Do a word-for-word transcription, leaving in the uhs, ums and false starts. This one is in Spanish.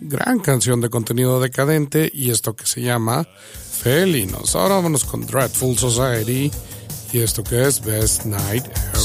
gran canción de contenido decadente y esto que se llama Felinos. Ahora vámonos con Dreadful Society y esto que es Best Night Ever.